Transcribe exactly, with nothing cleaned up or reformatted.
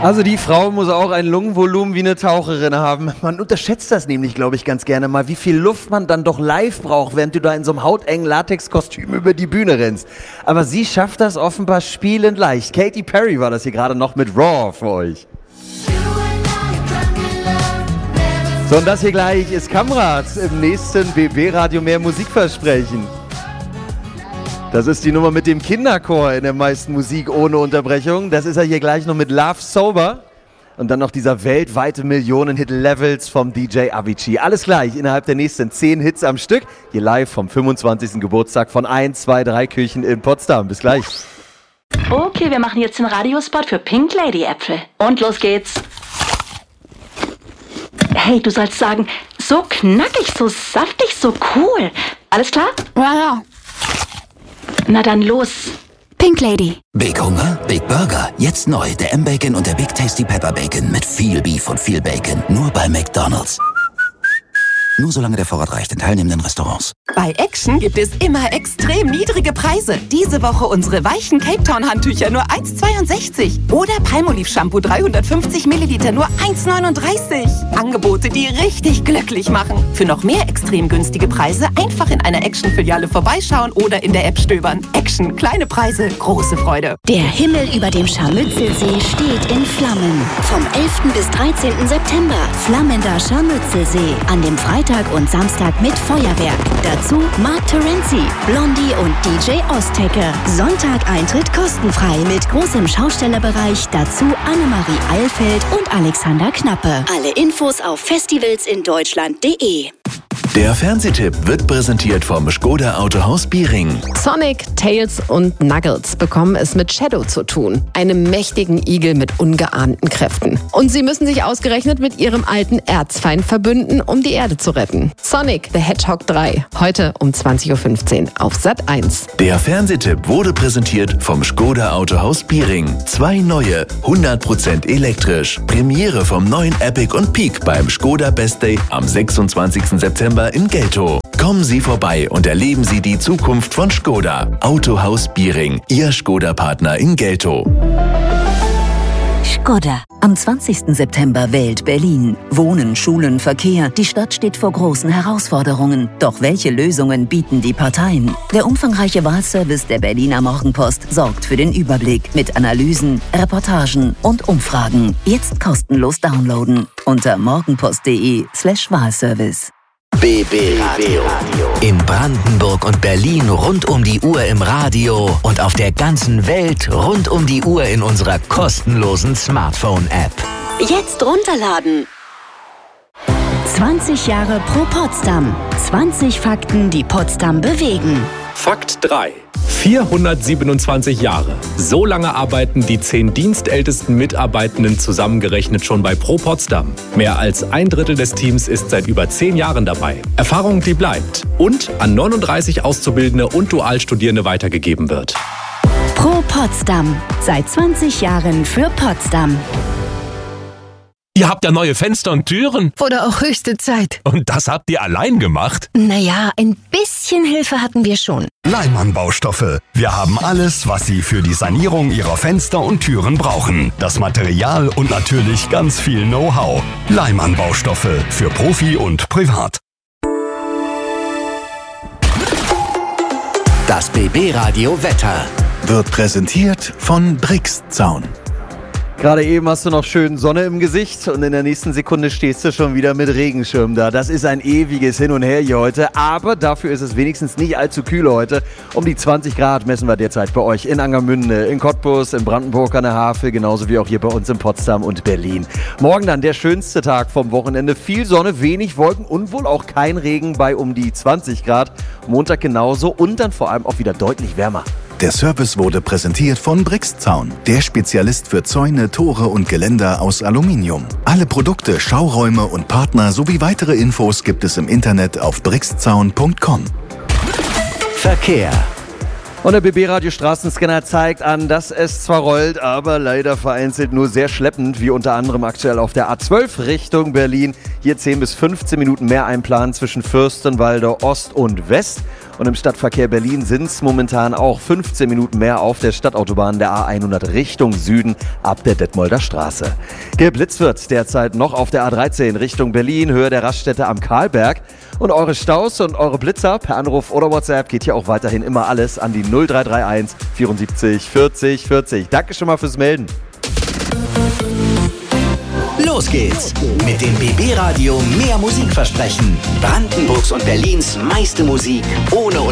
Also die Frau muss auch ein Lungenvolumen wie eine Taucherin haben. Man unterschätzt das nämlich, glaube ich, ganz gerne mal, wie viel Luft man dann doch live braucht, während du da in so einem hautengen Latexkostüm über die Bühne rennst. Aber sie schafft das offenbar spielend leicht. Katy Perry war das hier gerade noch mit Raw für euch. So, und das hier gleich ist Kamrat im nächsten B B-Radio mehr Musikversprechen. Das ist die Nummer mit dem Kinderchor in der meisten Musik ohne Unterbrechung. Das ist er hier gleich noch mit Love Sober. Und dann noch dieser weltweite Millionen-Hit Levels vom D J Avicii. Alles gleich innerhalb der nächsten zehn Hits am Stück. Hier live vom fünfundzwanzigsten Geburtstag von eins, zwei, drei Kirchen in Potsdam. Bis gleich. Okay, wir machen jetzt den Radiospot für Pink Lady Äpfel. Und los geht's. Hey, du sollst sagen, so knackig, so saftig, so cool. Alles klar? Ja, ja. Na dann los. Pink Lady. Big Hunger, Big Burger. Jetzt neu der M-Bacon und der Big Tasty Pepper Bacon mit viel Beef und viel Bacon. Nur bei McDonald's. Nur solange der Vorrat reicht in teilnehmenden Restaurants. Bei Action gibt es immer extrem niedrige Preise. Diese Woche unsere weichen Cape Town Handtücher nur eins Komma zweiundsechzig. Oder Palmolive Shampoo dreihundertfünfzig Milliliter nur eins Komma neununddreißig. Angebote, die richtig glücklich machen. Für noch mehr extrem günstige Preise einfach in einer Action-Filiale vorbeischauen oder in der App stöbern. Action, kleine Preise, große Freude. Der Himmel über dem Scharmützelsee steht in Flammen. Vom elften bis dreizehnten September. Flammender Scharmützelsee. An dem Freitag und Samstag mit Feuerwerk. Dazu Mark Terenzi, Blondie und D J Oztecker. Sonntag Eintritt kostenfrei mit großem Schaustellerbereich. Dazu Annemarie Eilfeld und Alexander Knappe. Alle Infos auf festivalsindeutschland punkt de. Der Fernsehtipp wird präsentiert vom Škoda Autohaus Biering. Sonic, Tails und Knuckles bekommen es mit Shadow zu tun, einem mächtigen Igel mit ungeahnten Kräften. Und sie müssen sich ausgerechnet mit ihrem alten Erzfeind verbünden, um die Erde zu retten. Sonic the Hedgehog drei, heute um zwanzig Uhr fünfzehn auf Sat eins. Der Fernsehtipp wurde präsentiert vom Škoda Autohaus Biering. Zwei neue, hundert Prozent elektrisch. Premiere vom neuen Epic und Peak beim Škoda Best Day am sechsundzwanzigsten September in Geltow. Kommen Sie vorbei und erleben Sie die Zukunft von Škoda. Autohaus Biering, Ihr Škoda-Partner in Geltow. Škoda. Am zwanzigsten September wählt Berlin. Wohnen, Schulen, Verkehr. Die Stadt steht vor großen Herausforderungen. Doch welche Lösungen bieten die Parteien? Der umfangreiche Wahlservice der Berliner Morgenpost sorgt für den Überblick mit Analysen, Reportagen und Umfragen. Jetzt kostenlos downloaden unter morgenpost.de slash Wahlservice. B B Radio. In Brandenburg und Berlin rund um die Uhr im Radio und auf der ganzen Welt rund um die Uhr in unserer kostenlosen Smartphone-App. Jetzt runterladen. zwanzig Jahre pro Potsdam. zwanzig Fakten, die Potsdam bewegen. Fakt drei. vierhundertsiebenundzwanzig Jahre. So lange arbeiten die zehn dienstältesten Mitarbeitenden zusammengerechnet schon bei Pro Potsdam. Mehr als ein Drittel des Teams ist seit über zehn Jahren dabei. Erfahrung, die bleibt und an neununddreißig Auszubildende und Dualstudierende weitergegeben wird. Pro Potsdam. Seit zwanzig Jahren für Potsdam. Ihr habt ja neue Fenster und Türen. Wurde auch höchste Zeit. Und das habt ihr allein gemacht? Naja, ein bisschen Hilfe hatten wir schon. Leimann Baustoffe. Wir haben alles, was Sie für die Sanierung Ihrer Fenster und Türen brauchen. Das Material und natürlich ganz viel Know-how. Leimann Baustoffe für Profi und Privat. Das B B-Radio Wetter wird präsentiert von Brixzaun. Gerade eben hast du noch schön Sonne im Gesicht und in der nächsten Sekunde stehst du schon wieder mit Regenschirm da. Das ist ein ewiges Hin und Her hier heute, aber dafür ist es wenigstens nicht allzu kühl heute. Um die zwanzig Grad messen wir derzeit bei euch in Angermünde, in Cottbus, in Brandenburg an der Havel, genauso wie auch hier bei uns in Potsdam und Berlin. Morgen dann der schönste Tag vom Wochenende. Viel Sonne, wenig Wolken und wohl auch kein Regen bei um die zwanzig Grad. Montag genauso und dann vor allem auch wieder deutlich wärmer. Der Service wurde präsentiert von Brixzaun, der Spezialist für Zäune, Tore und Geländer aus Aluminium. Alle Produkte, Schauräume und Partner sowie weitere Infos gibt es im Internet auf brixzaun punkt com. Verkehr. Und der B B-Radio Straßenscanner zeigt an, dass es zwar rollt, aber leider vereinzelt nur sehr schleppend, wie unter anderem aktuell auf der A zwölf Richtung Berlin. Hier zehn bis fünfzehn Minuten mehr einplanen zwischen Fürstenwalde Ost und West. Und im Stadtverkehr Berlin sind es momentan auch fünfzehn Minuten mehr auf der Stadtautobahn der A hundert Richtung Süden ab der Detmolder Straße. Geblitzt wird derzeit noch auf der A dreizehn Richtung Berlin, Höhe der Raststätte am Karlberg. Und eure Staus und eure Blitzer per Anruf oder WhatsApp geht hier auch weiterhin immer alles an die null drei drei eins vierundsiebzig vierzig vierzig. Danke schon mal fürs Melden. Los geht's mit dem B B-Radio Mehr Musikversprechen. Brandenburgs und Berlins meiste Musik ohne